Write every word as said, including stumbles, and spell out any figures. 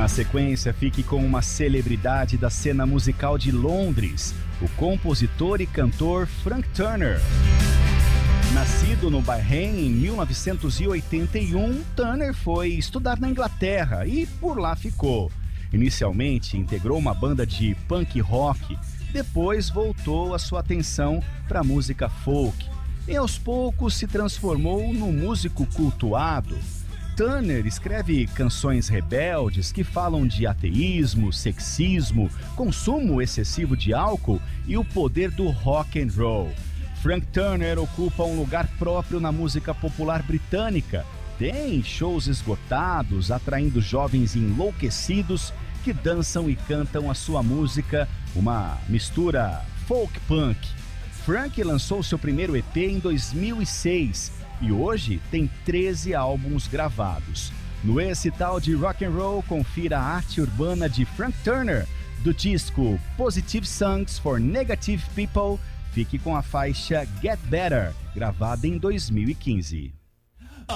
Na sequência, fique com uma celebridade da cena musical de Londres, o compositor e cantor Frank Turner. Nascido no Bahrein em mil novecentos e oitenta e um, Turner foi estudar na Inglaterra e por lá ficou. Inicialmente, integrou uma banda de punk rock, depois voltou a sua atenção para a música folk e aos poucos se transformou num músico cultuado. Turner escreve canções rebeldes que falam de ateísmo, sexismo, consumo excessivo de álcool e o poder do rock and roll. Frank Turner ocupa um lugar próprio na música popular britânica. Tem shows esgotados, atraindo jovens enlouquecidos que dançam e cantam a sua música, uma mistura folk-punk. Frank lançou seu primeiro E P em dois mil e seis e hoje tem treze álbuns gravados. No Esse Tal de Rock and Roll, confira a arte urbana de Frank Turner, do disco Positive Songs for Negative People. Fique com a faixa Get Better, gravada em dois mil e quinze.